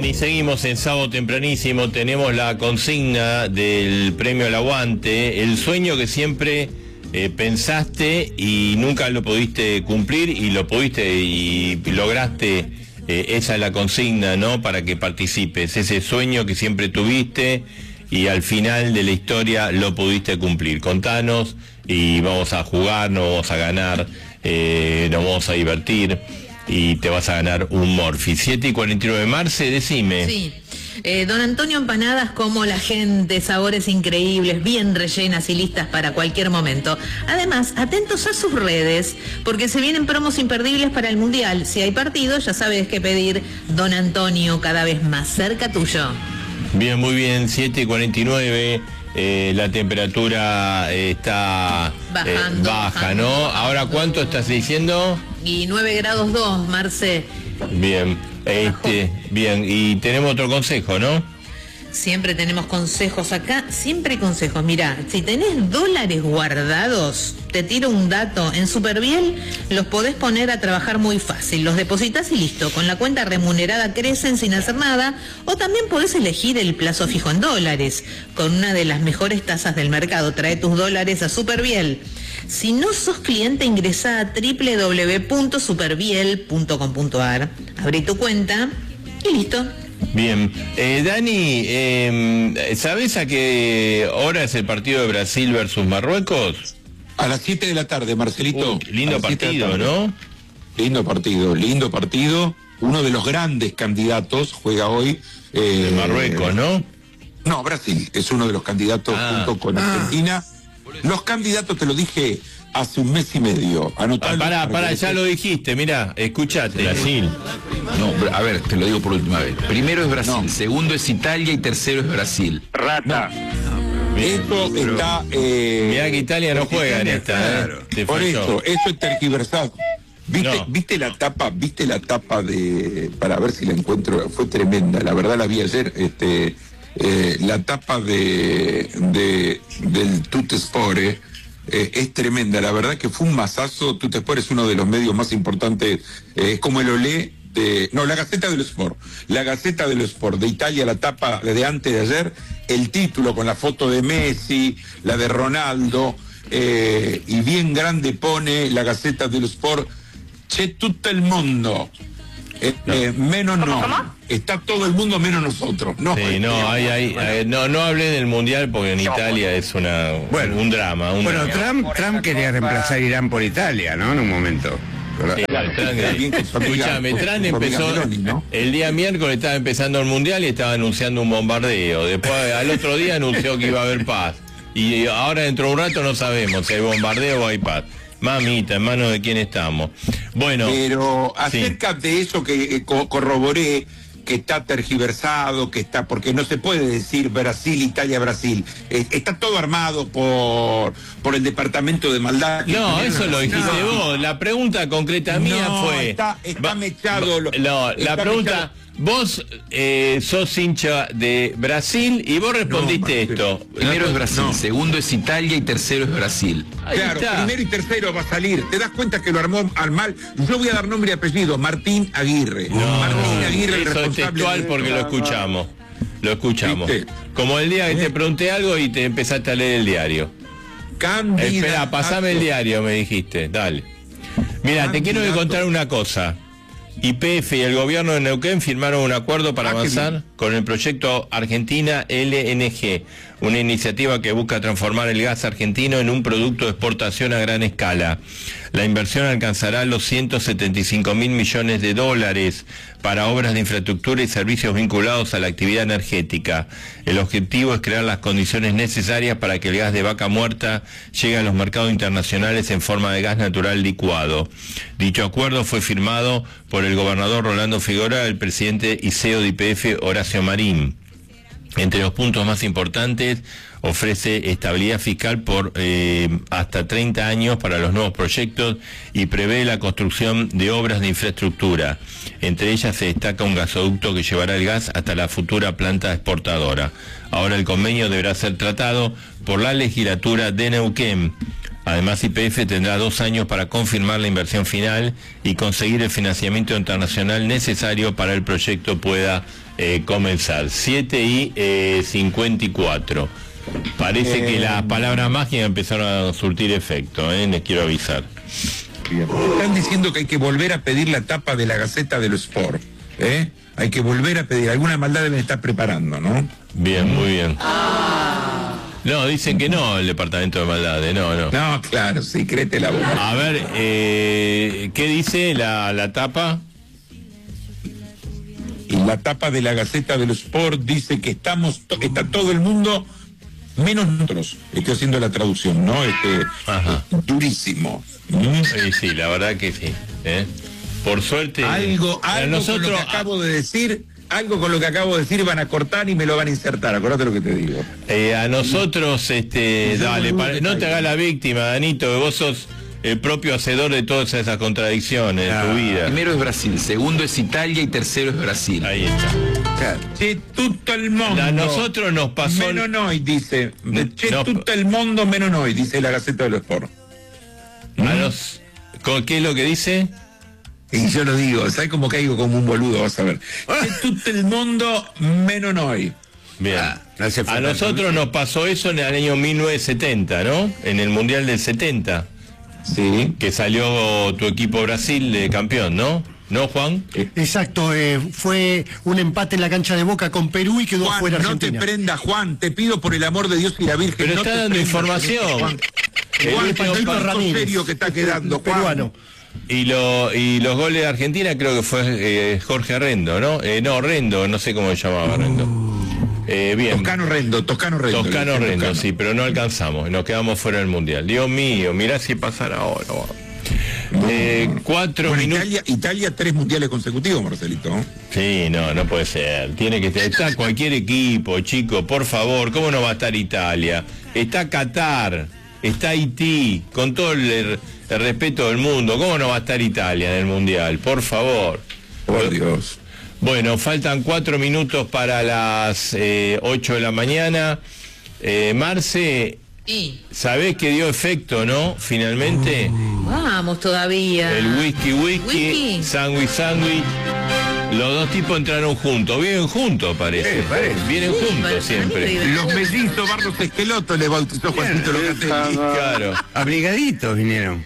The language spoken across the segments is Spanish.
Bien, y seguimos en Sábado Tempranísimo. Tenemos la consigna del Premio al Aguante, el sueño que siempre pensaste y nunca lo pudiste cumplir, y lo pudiste y lograste. Esa es la consigna, ¿no? Para que participes, ese sueño que siempre tuviste y al final de la historia lo pudiste cumplir. Contanos y vamos a jugar, nos vamos a ganar, nos vamos a divertir y te vas a ganar un Morphy. 7:49, Marce, decime. Sí. Don Antonio Empanadas, como la gente, sabores increíbles, bien rellenas y listas para cualquier momento. Además, atentos a sus redes, porque se vienen promos imperdibles para el Mundial. Si hay partido, ya sabes qué pedir. Don Antonio, cada vez más cerca tuyo. Bien, muy bien, 7:49. La temperatura está baja, ¿no? Ahora, ¿cuánto estás diciendo? Y 9 grados 2, Marce. Bien, bien, y tenemos otro consejo, ¿no? Siempre tenemos consejos acá, siempre hay consejos. Mirá, si tenés dólares guardados, te tiro un dato, en Superviel los podés poner a trabajar muy fácil, los depositas y listo, con la cuenta remunerada crecen sin hacer nada, o también podés elegir el plazo fijo en dólares, con una de las mejores tasas del mercado. Trae tus dólares a Superviel. Si no sos cliente, ingresá a www.superviel.com.ar, abrí tu cuenta y listo. Bien, Dani, ¿sabes a qué hora es el partido de Brasil versus Marruecos? A las 7 de la tarde, Marcelito. Lindo partido, ¿no? Lindo partido. Uno de los grandes candidatos juega hoy. Marruecos, ¿no? No, Brasil es uno de los candidatos junto con Argentina. Los candidatos, te lo dije hace un mes y medio. Pará, ya lo dijiste, mirá, escuchate. Brasil. No, a ver, te lo digo por última vez. Primero es Brasil, segundo es Italia y tercero es Brasil. Rata. Esto está... mirá que Italia no juega en esta, Por eso es tergiversado. ¿Viste la tapa de... Para ver si la encuentro, fue tremenda, la verdad la vi ayer, la tapa del Tutesport, es tremenda, la verdad que fue un masazo. Tutesport es uno de los medios más importantes, es como el Olé la Gaceta dello Sport. La Gaceta dello Sport de Italia, la tapa de antes de ayer, el título con la foto de Messi, la de Ronaldo, y bien grande pone la Gaceta dello Sport, c'è tutto il mondo. Menos no. ¿Cómo? Está todo el mundo menos nosotros. No, sí, no hablé del Mundial porque en Italia es un drama. Trump quería reemplazar Irán por Italia, ¿no? En un momento. Escúchame, Trump empezó el día miércoles, estaba empezando el Mundial y estaba anunciando un bombardeo. Después, al otro día anunció que iba a haber paz. Y ahora dentro de un rato no sabemos si hay bombardeo o hay paz. Mamita, en manos de quién estamos. Bueno, pero acerca de eso que corroboré, que está tergiversado, porque no se puede decir Brasil, Italia, Brasil. Está todo armado por el departamento de maldad. No, eso lo dijiste vos. La pregunta concreta mía fue... Está mechado. La pregunta... Vos sos hincha de Brasil y vos respondiste esto. Primero es Brasil, segundo es Italia y tercero es Brasil. Claro, primero y tercero va a salir. ¿Te das cuenta que lo armó al mal? Yo voy a dar nombre y apellido, Martín Aguirre. Martín Aguirre, el responsable. Eso es textual porque lo escuchamos. ¿Viste? Como el día que te pregunté algo y te empezaste a leer el diario. Espera, pasame el diario, me dijiste. Dale. Mira, te quiero contar una cosa. YPF y el gobierno de Neuquén firmaron un acuerdo para avanzar con el proyecto Argentina LNG, una iniciativa que busca transformar el gas argentino en un producto de exportación a gran escala. La inversión alcanzará los 175.000 millones de dólares para obras de infraestructura y servicios vinculados a la actividad energética. El objetivo es crear las condiciones necesarias para que el gas de vaca muerta llegue a los mercados internacionales en forma de gas natural licuado. Dicho acuerdo fue firmado por el gobernador Rolando Figueroa, el presidente y CEO de YPF, Horacio Marín. Entre los puntos más importantes, ofrece estabilidad fiscal por hasta 30 años para los nuevos proyectos y prevé la construcción de obras de infraestructura. Entre ellas se destaca un gasoducto que llevará el gas hasta la futura planta exportadora. Ahora el convenio deberá ser tratado por la legislatura de Neuquén. Además, YPF tendrá 2 años para confirmar la inversión final y conseguir el financiamiento internacional necesario para el proyecto pueda comenzar. 7:54. Parece que las palabras mágicas empezaron a surtir efecto, les quiero avisar. Bien. Están diciendo que hay que volver a pedir la tapa de la Gaceta de los Sport. Hay que volver a pedir. Alguna maldad deben estar preparando, ¿no? Bien, muy bien. No, dicen que no, el departamento de maldades, no. No, claro, sí, créete la boca. A ver, ¿qué dice la tapa? Y la tapa de la Gaceta de los Sport dice que está todo el mundo menos nosotros. Estoy haciendo la traducción, ¿no? Durísimo. Sí, la verdad que sí. Por suerte. Algo nosotros, con lo que acabo de decir. Algo con lo que acabo de decir van a cortar y me lo van a insertar, acordate lo que te digo. A nosotros, dale, no te hagas la víctima, Danito, que vos sos el propio hacedor de todas esas contradicciones de tu vida. Primero es Brasil, segundo es Italia y tercero es Brasil. Ahí está. Claro. Che, tutto el mundo. A nosotros nos pasó. Menos noi, dice. Tutto el mundo menos noi, dice la Gaceta de los Sport. ¿Qué es lo que dice? Y yo lo digo, ¿sabes cómo caigo como un boludo? Vas a ver. Tutto el mundo menos noi. Bien. A nosotros nos pasó eso en el año 1970, ¿no? En el Mundial del 70. Sí. Que salió tu equipo Brasil de campeón, ¿no? ¿No, Juan? Exacto, fue un empate en la cancha de Boca con Perú y quedó Juan, fuera Argentina. No te prenda, Juan, te pido por el amor de Dios y la Virgen. Pero no está dando información. Juan, serio que está quedando, Juan. Peruano. Y los goles de Argentina creo que fue Jorge Rendo, ¿no? No, Rendo, no sé cómo se llamaba Rendo. Bien. Toscano Rendo, sí, pero no alcanzamos, nos quedamos fuera del Mundial. Dios mío, mirá si pasara ahora. 4 minutos. Italia 3 mundiales consecutivos, Marcelito. Sí, no puede ser. Tiene que estar cualquier equipo, chico, por favor. ¿Cómo no va a estar Italia? Está Qatar, está Haití, con todo el respeto del mundo. ¿Cómo no va a estar Italia en el Mundial? Por favor. Por Dios. Bueno, faltan 4 minutos para las 8 de la mañana. Marce, ¿sabés que dio efecto, no? Finalmente. Vamos todavía. El whisky, sándwich. Los dos tipos entraron juntos. Viven juntos, parece. Vienen juntos siempre. Los mellizos Barros Esqueloto le bautizó Juancito Locatelli. Claro. Abrigaditos vinieron.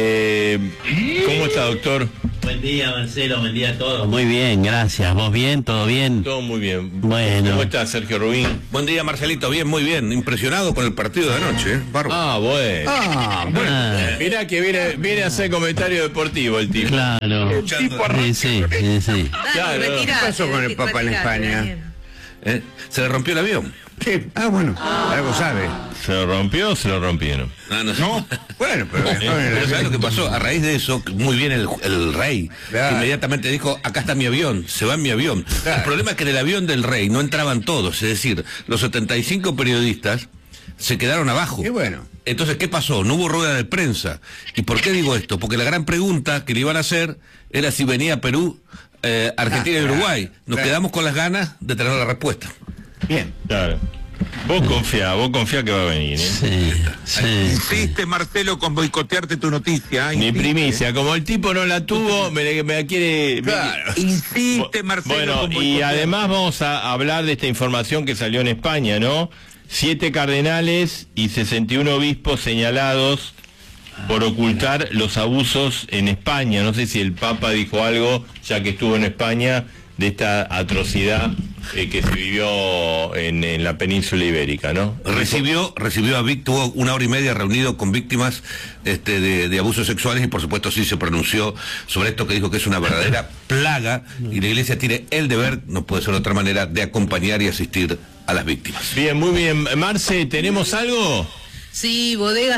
¿Cómo está, doctor? Buen día, Marcelo, buen día a todos. Muy bien, gracias. ¿Vos bien? ¿Todo bien? Todo muy bien. Bueno. ¿Cómo está, Sergio Rubín? Buen día, Marcelito. Bien, muy bien. Impresionado con el partido de anoche, Ah, bueno. Mirá que viene a hacer comentario deportivo el tipo. Claro. Sí. Claro. ¿Qué pasó con el Papa en España? Se le rompió el avión. ¿Qué? Bueno, algo sabe. ¿Se lo rompió o se lo rompieron? No. Bueno, pero ¿sabes lo que pasó? A raíz de eso, muy bien el rey, claro, inmediatamente dijo, acá está mi avión, se va en mi avión. Claro. El problema es que en el avión del rey no entraban todos, es decir, los 75 periodistas se quedaron abajo. Y bueno. Entonces, ¿qué pasó? No hubo rueda de prensa. ¿Y por qué digo esto? Porque la gran pregunta que le iban a hacer era si venía a Perú, Argentina y Uruguay. Nos quedamos con las ganas de tener la respuesta. Bien. Claro. Vos confía que va a venir, Sí. Insiste, Marcelo, con boicotearte tu noticia. Ni primicia, como el tipo no la tuvo, me la quiere... Claro. Insiste, Marcelo. Bueno, y además vamos a hablar de esta información que salió en España, ¿no? 7 cardenales y 61 obispos señalados por ocultar los abusos en España. No sé si el Papa dijo algo, ya que estuvo en España, de esta atrocidad que se vivió en la península ibérica, ¿no? Recibió tuvo 1 hora y media reunido con víctimas de abusos sexuales y por supuesto sí se pronunció sobre esto, que dijo que es una verdadera plaga y la Iglesia tiene el deber, no puede ser de otra manera, de acompañar y asistir a las víctimas. Bien, muy bien. Marce, ¿tenemos algo? Sí, Bodega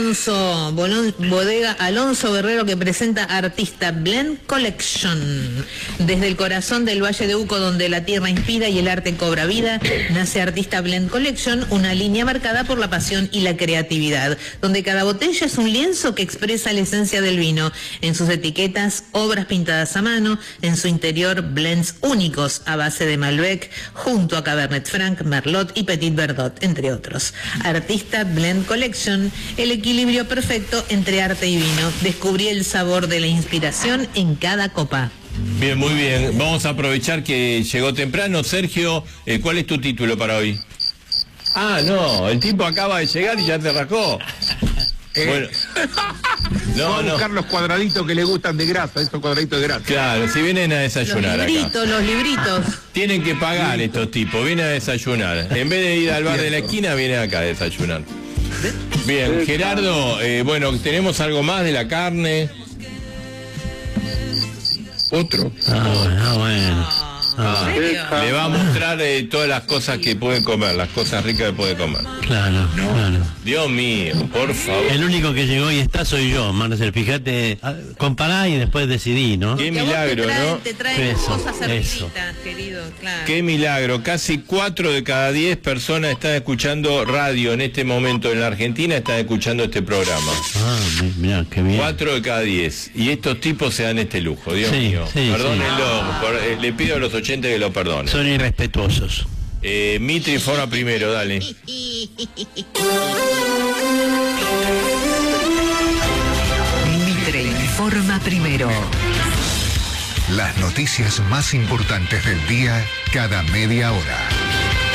Alonso Guerrero, que presenta Artista Blend Collection. Desde el corazón del Valle de Uco, donde la tierra inspira y el arte cobra vida, nace Artista Blend Collection, una línea marcada por la pasión y la creatividad, donde cada botella es un lienzo que expresa la esencia del vino. En sus etiquetas, obras pintadas a mano, en su interior, blends únicos a base de Malbec, junto a Cabernet Franc, Merlot y Petit Verdot, entre otros. Artista Blend Wine Collection, el equilibrio perfecto entre arte y vino. Descubrí el sabor de la inspiración en cada copa. Bien, muy bien. Vamos a aprovechar que llegó temprano. Sergio, ¿cuál es tu título para hoy? Ah, no, el tipo acaba de llegar y ya te rascó. Bueno, no, a buscar los cuadraditos que le gustan de grasa, esos cuadraditos de grasa. Claro, si vienen a desayunar los libritos. Tienen que pagar estos tipos, vienen a desayunar. En vez de ir al bar de la esquina, vienen acá a desayunar. Bien, Gerardo, bueno, tenemos algo más de la carne. Otro. Bueno. Le va a mostrar todas las cosas que pueden comer, las cosas ricas que puede comer. Claro. Dios mío, por favor. El único que llegó y está soy yo, Marcel. Fíjate, compará y después decidí, ¿no? Qué milagro, ¿no? Te traen cosas arribitas, querido, claro. Qué milagro. Casi 4 de cada 10 personas están escuchando radio en este momento en la Argentina, están escuchando este programa. Mirá, qué bien. 4 de cada 10. Y estos tipos se dan este lujo, Dios mío. Perdónenlo, le pido a los 80 que lo perdonen. Son irrespetuosos. Mitri informa primero, dale. Mitre informa primero. Las noticias más importantes del día cada media hora.